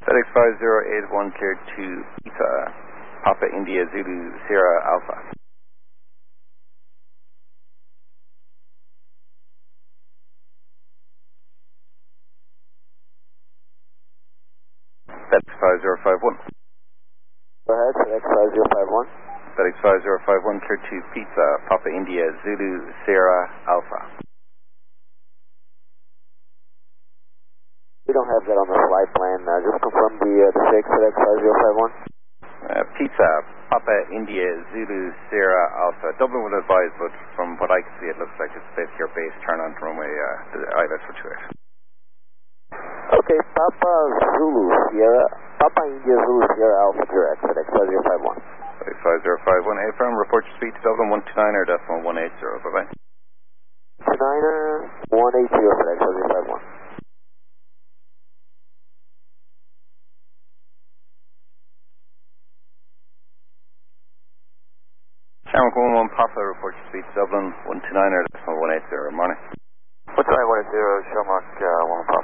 FedEx 5081 cleared to Pizza, Papa India Zulu Sierra Alpha. FedEx 5051. Go ahead, FedEx 5051. FedEx 5051 cleared to Pizza, Papa India Zulu Sierra Alpha. We don't have that on the flight plan. Just confirm the 6 FedEx 5051. Pizza, Papa India Zulu Sierra Alpha. Dublin will advise, but from what I can see, it looks like it's basically your base turn on to runway ILS for 28. Okay, Papa India Zulu Sierra Alpha direct, FedEx 5051. FedEx 5051, affirm, report your speed to Dublin 129 or decimal 180, bye-bye. 29er 180, FedEx 5051. Shamrock 11 Papa, report your speed to Dublin 129 or decimal 180, morning. 129 180, Shamrock 1 Papa.